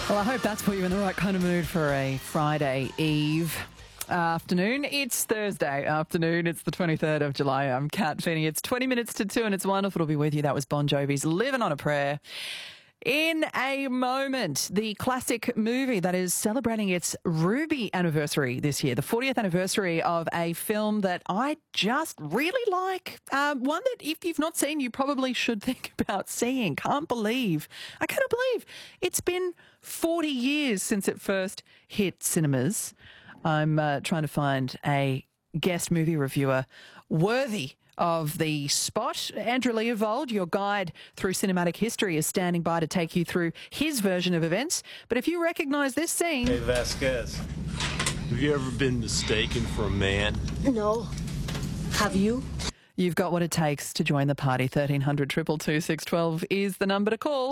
Well, I hope that's put you in the right kind of mood for a Friday Eve afternoon. It's Thursday afternoon. It's the 23rd of July. I'm Kat Feeney. It's 20 minutes to 2 and it's wonderful to be with you. That was Bon Jovi's Living on a Prayer. In a moment, the classic movie that is celebrating its Ruby anniversary this year, the 40th anniversary of a film that I just really like. One that if you've not seen, you probably should think about seeing. I cannot believe it's been 40 years since it first hit cinemas. I'm trying to find a guest movie reviewer worthy of the spot. Andrew Leovold, your guide through cinematic history, is standing by to take you through his version of events. But if you recognise this scene... Hey, Vasquez, have you ever been mistaken for a man? No. Have you? You've got what it takes to join the party. 1300 222 612 is the number to call.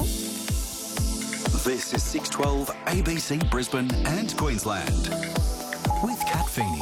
This is 612 ABC Brisbane and Queensland with Kat Feeney.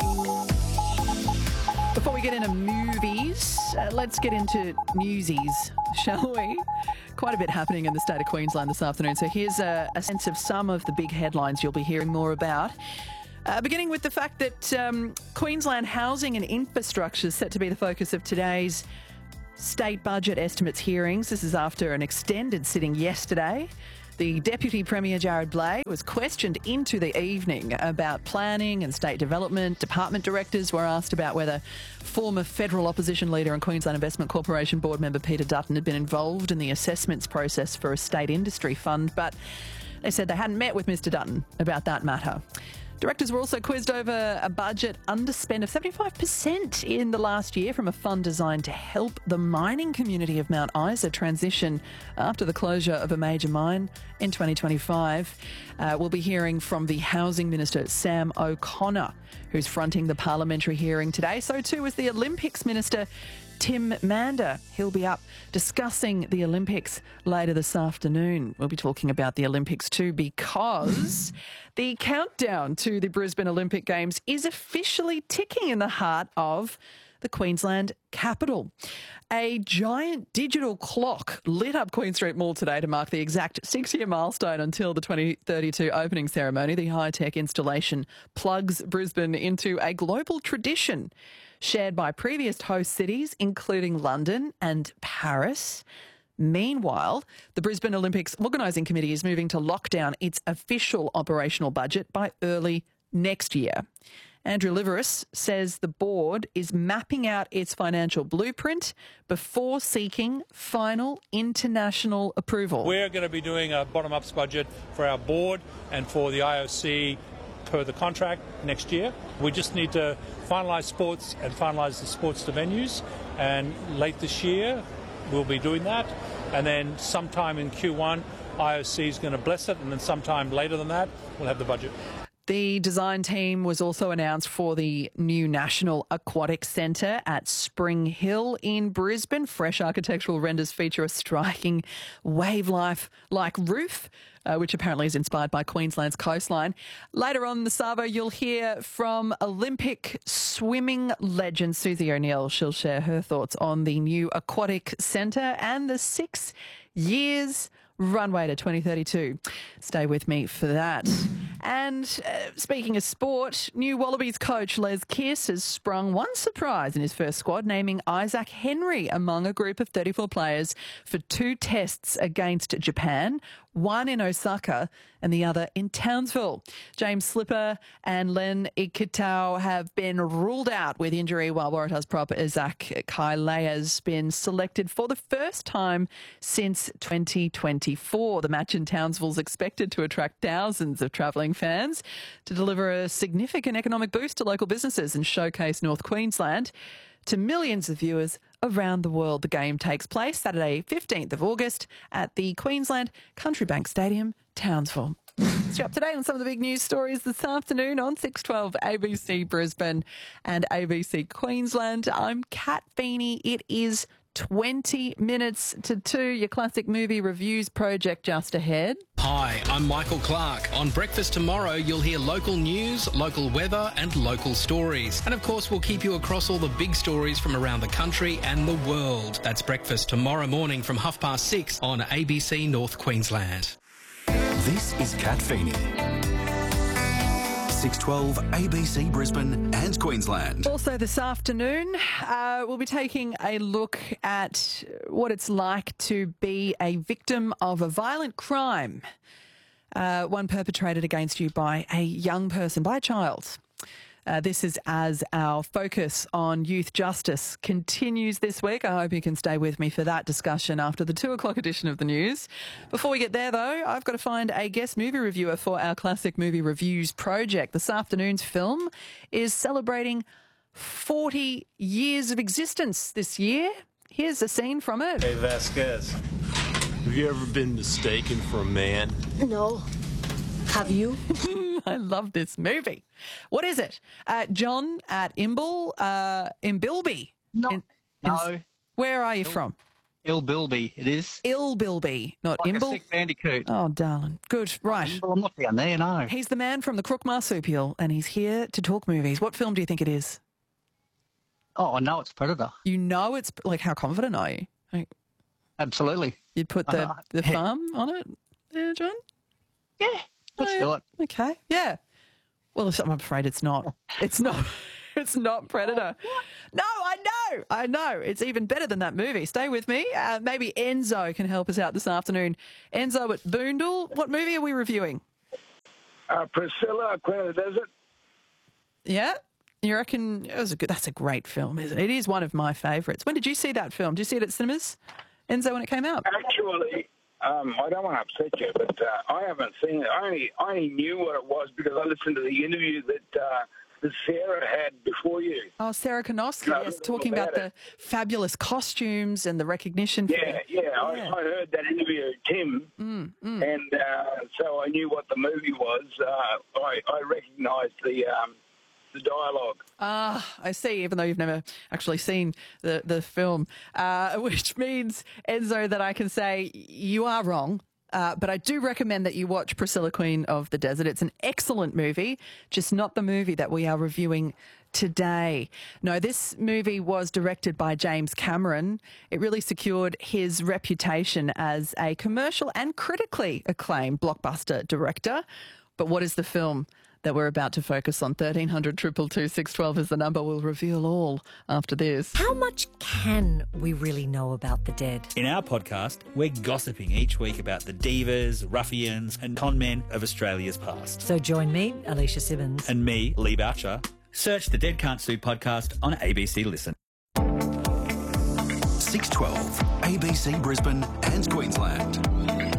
Before we get into movies, let's get into newsies, shall we? Quite a bit happening in the state of Queensland this afternoon. So here's a sense of some of the big headlines you'll be hearing more about. Beginning with the fact that Queensland housing and infrastructure is set to be the focus of today's state budget estimates hearings. This is after an extended sitting yesterday. The Deputy Premier Jared Blake was questioned into the evening about planning and state development. Department directors were asked about whether former federal opposition leader and Queensland Investment Corporation board member Peter Dutton had been involved in the assessments process for a state industry fund, but they said they hadn't met with Mr Dutton about that matter. Directors were also quizzed over a budget underspend of 75% in the last year from a fund designed to help the mining community of Mount Isa transition after the closure of a major mine in 2025. We'll be hearing from the Housing Minister, Sam O'Connor, who's fronting the parliamentary hearing today. So too is the Olympics Minister, Tim Mander. He'll be up discussing the Olympics later this afternoon. We'll be talking about the Olympics too because the countdown to the Brisbane Olympic Games is officially ticking in the heart of the Queensland capital. A giant digital clock lit up Queen Street Mall today to mark the exact 6-year milestone until the 2032 opening ceremony. The high-tech installation plugs Brisbane into a global tradition shared by previous host cities, including London and Paris. Meanwhile, the Brisbane Olympics Organising Committee is moving to lock down its official operational budget by early next year. Andrew Liveris says the board is mapping out its financial blueprint before seeking final international approval. We're going to be doing a bottom-up budget for our board and for the IOC per the contract next year. We just need to finalise sports and finalise the sports to venues, and late this year we'll be doing that, and then sometime in Q1 IOC is going to bless it, and then sometime later than that we'll have the budget. The design team was also announced for the new National Aquatic Centre at Spring Hill in Brisbane. Fresh architectural renders feature a striking wave life-like roof, which apparently is inspired by Queensland's coastline. Later on the Savo, you'll hear from Olympic swimming legend Susie O'Neill. She'll share her thoughts on the new Aquatic Centre and the 6 years runway to 2032. Stay with me for that. And speaking of sport, new Wallabies coach Les Kiss has sprung one surprise in his first squad, naming Isaac Henry among a group of 34 players for 2 tests against Japan, one in Osaka and the other in Townsville. James Slipper and Len Ikitau have been ruled out with injury, while Waratahs prop Isaac Kailea has been selected for the first time since 2024. The match in Townsville is expected to attract thousands of travelling fans to deliver a significant economic boost to local businesses and showcase North Queensland to millions of viewers around the world. The game takes place Saturday, 15th of August at the Queensland Country Bank Stadium, Townsville. So up to date on some of the big news stories this afternoon on 612 ABC Brisbane and ABC Queensland. I'm Kat Feeney. It is 20 minutes to 2. Your classic movie reviews project just ahead. Hi, I'm Michael Clark. On Breakfast Tomorrow, you'll hear local news, local weather and local stories. And of course, we'll keep you across all the big stories from around the country and the world. That's Breakfast tomorrow morning from 6:30 on ABC North Queensland. This is Kat Feeney. 612 ABC Brisbane and Queensland. Also this afternoon, we'll be taking a look at what it's like to be a victim of a violent crime, one perpetrated against you by a young person, by a child. This is as our focus on youth justice continues this week. I hope you can stay with me for that discussion after the 2 o'clock edition of the news. Before we get there, though, I've got to find a guest movie reviewer for our Classic Movie Reviews project. This afternoon's film is celebrating 40 years of existence this year. Here's a scene from it. Hey, Vasquez. Have you ever been mistaken for a man? No. Have you? I love this movie. What is it? John at Imbilby. No. Where are you from? Ilbilby, it is. Ilbilby, not Like Imbil. a sick bandicoot. Oh, darling. Good. Right. Well, I'm not down there, no. He's the man from the Crook Marsupial, and he's here to talk movies. What film do you think it is? Oh, I know it's Predator. You know it's... Like, how confident are you? Like, Absolutely. you'd put the farm on it, John? Yeah, let's do it. Okay. Yeah. Well, I'm afraid it's not. It's not. It's not Predator. No, I know. It's even better than that movie. Stay with me. Maybe Enzo can help us out this afternoon. Enzo at Boondall. What movie are we reviewing? Priscilla, Queen of the Desert. Yeah? You reckon that's a great film, isn't it? It is one of my favourites. When did you see that film? Did you see it at cinemas, Enzo, when it came out? Actually, I don't want to upset you, but I haven't seen it. I only knew what it was because I listened to the interview that Sarah had before you. Oh, Sarah Konoski, yes, talking about the fabulous costumes and the recognition. I heard that interview of Tim, and so I knew what the movie was. I recognised the dialogue. I see, even though you've never actually seen the film, which means, Enzo, that I can say you are wrong. But I do recommend that you watch Priscilla, Queen of the Desert. It's an excellent movie, just not the movie that we are reviewing today. No, this movie was directed by James Cameron. It really secured his reputation as a commercial and critically acclaimed blockbuster director. But what is the film that we're about to focus on? 1300 222 612 is the number. We'll reveal all after this. How much can we really know about the dead? In our podcast, we're gossiping each week about the divas, ruffians and con men of Australia's past. So join me, Alicia Simmons. And me, Lee Boucher. Search the Dead Can't Sue podcast on ABC Listen. 612 ABC Brisbane and Queensland.